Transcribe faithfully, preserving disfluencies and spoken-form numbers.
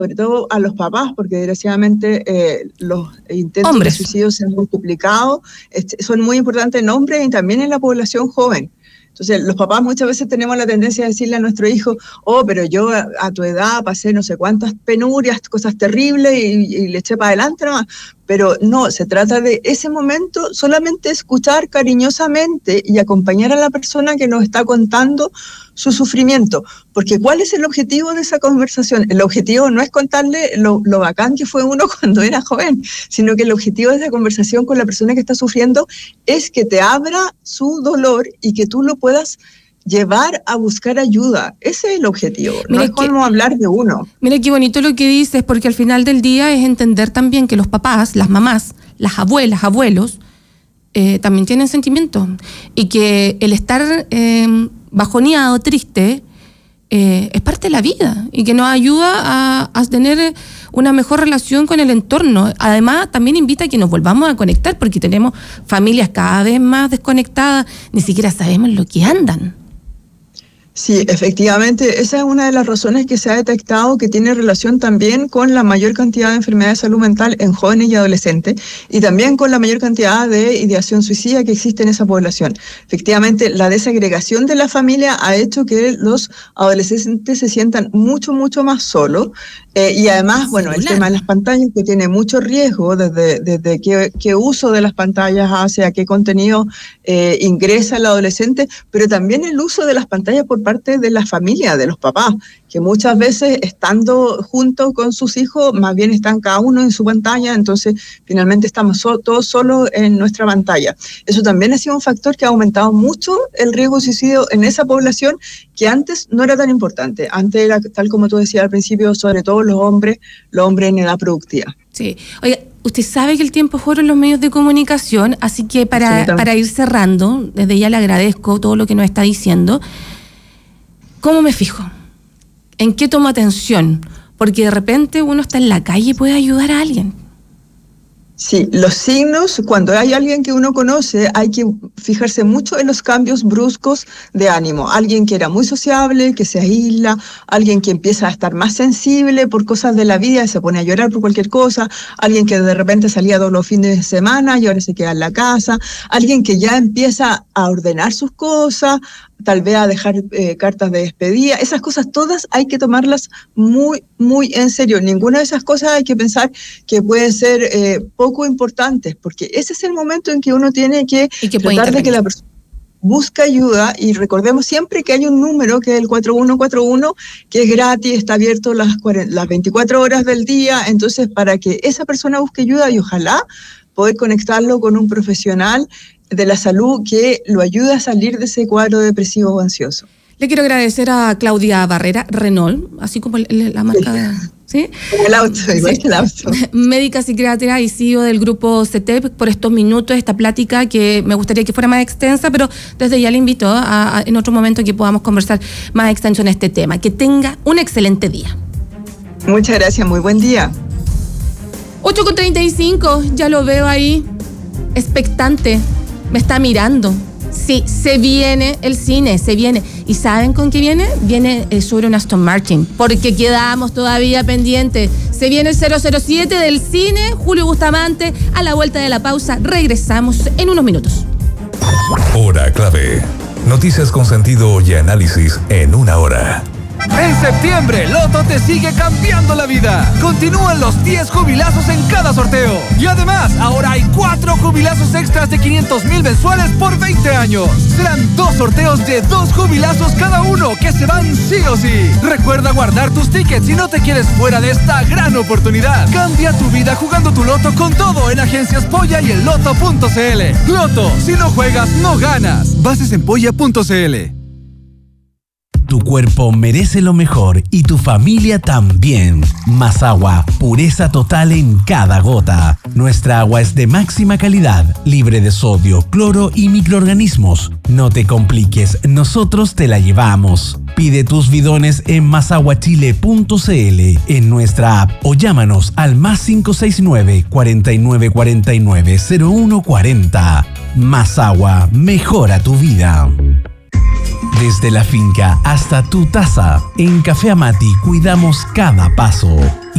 sobre todo a los papás, porque desgraciadamente eh, los intentos Hombres. de suicidio se han multiplicado, este, son muy importantes en hombres y también en la población joven. Entonces, los papás muchas veces tenemos la tendencia a decirle a nuestro hijo, oh, pero yo a, a tu edad pasé no sé cuántas penurias, cosas terribles y, y le eché para adelante nomás. Pero no, se trata de ese momento solamente escuchar cariñosamente y acompañar a la persona que nos está contando su sufrimiento. Porque ¿cuál es el objetivo de esa conversación? El objetivo no es contarle lo, lo bacán que fue uno cuando era joven, sino que el objetivo de esa conversación con la persona que está sufriendo es que te abra su dolor y que tú lo puedas llevar a buscar ayuda. Ese es el objetivo. Mira, no es como hablar de uno. Mira qué bonito lo que dices, porque al final del día es entender también que los papás, las mamás, las abuelas, abuelos, eh, también tienen sentimientos. Y que el estar eh, bajoneado, triste, eh, es parte de la vida. Y que nos ayuda a, a tener una mejor relación con el entorno. Además, también invita a que nos volvamos a conectar, porque tenemos familias cada vez más desconectadas, ni siquiera sabemos lo que andan. Sí, efectivamente, esa es una de las razones que se ha detectado que tiene relación también con la mayor cantidad de enfermedades de salud mental en jóvenes y adolescentes y también con la mayor cantidad de ideación suicida que existe en esa población. Efectivamente, la desagregación de la familia ha hecho que los adolescentes se sientan mucho, mucho más solos eh, y además, bueno, el tema de las pantallas que tiene mucho riesgo desde, desde qué, qué uso de las pantallas hace, a qué contenido eh, ingresa el adolescente, pero también el uso de las pantallas por parte de la familia, de los papás, que muchas veces estando juntos con sus hijos, más bien están cada uno en su pantalla, entonces finalmente estamos so, todos solos en nuestra pantalla. Eso también ha sido un factor que ha aumentado mucho el riesgo de suicidio en esa población, que antes no era tan importante. Antes era, tal como tú decías al principio, sobre todo los hombres, los hombres en edad productiva. Sí. Oye, usted sabe que el tiempo es oro en los medios de comunicación, así que para, sí, para ir cerrando, desde ya le agradezco todo lo que nos está diciendo. ¿Cómo me fijo? ¿En qué tomo atención? Porque de repente uno está en la calle y puede ayudar a alguien. Sí, los signos, cuando hay alguien que uno conoce, hay que fijarse mucho en los cambios bruscos de ánimo. Alguien que era muy sociable, que se aísla, alguien que empieza a estar más sensible por cosas de la vida, se pone a llorar por cualquier cosa, alguien que de repente salía todos los fines de semana y ahora se queda en la casa, alguien que ya empieza a ordenar sus cosas, tal vez a dejar eh, cartas de despedida. Esas cosas todas hay que tomarlas muy, muy en serio. Ninguna de esas cosas hay que pensar que pueden ser eh, poco importantes, porque ese es el momento en que uno tiene que, que tratar de que la persona busque ayuda, y recordemos siempre que hay un número que es el cuatro uno cuatro uno, que es gratis, está abierto las, las veinticuatro horas del día, entonces para que esa persona busque ayuda y ojalá poder conectarlo con un profesional de la salud que lo ayude a salir de ese cuadro depresivo o ansioso. Le quiero agradecer a Claudia Barrera, Renault, así como el, la marca de... ¿Sí? El auto, igual que el auto. Médica, psiquiatra y C E O del grupo C E T E P, por estos minutos, esta plática que me gustaría que fuera más extensa, pero desde ya le invito a, a en otro momento que podamos conversar más extenso en este tema. Que tenga un excelente día. Muchas gracias, muy buen día. ocho con treinta y cinco, ya lo veo ahí, expectante, me está mirando. Sí, se viene el cine, se viene. ¿Y saben con qué viene? Viene eh, sobre un Aston Martin, porque quedamos todavía pendientes. Se viene el cero cero siete del cine, Julio Bustamante. A la vuelta de la pausa regresamos en unos minutos. Hora clave. Noticias con sentido y análisis en una hora. En septiembre, Loto te sigue cambiando la vida. Continúan los diez jubilazos en cada sorteo. Y además, ahora hay cuatro jubilazos extras de quinientos mil mensuales por veinte años. Serán dos sorteos de dos jubilazos cada uno que se van sí o sí. Recuerda guardar tus tickets si no te quieres fuera de esta gran oportunidad. Cambia tu vida jugando tu Loto con todo en Agencias Polla y el Loto punto c l. Loto, si no juegas, no ganas. Bases en polla punto c l. Tu cuerpo merece lo mejor y tu familia también. Más agua, pureza total en cada gota. Nuestra agua es de máxima calidad, libre de sodio, cloro y microorganismos. No te compliques, nosotros te la llevamos. Pide tus bidones en más agua chile punto c l, en nuestra app, o llámanos al más cinco seis nueve, cuatro nueve cuatro nueve, cero uno cuatro cero. Más agua, mejora tu vida. Desde la finca hasta tu taza, en Café Amati cuidamos cada paso.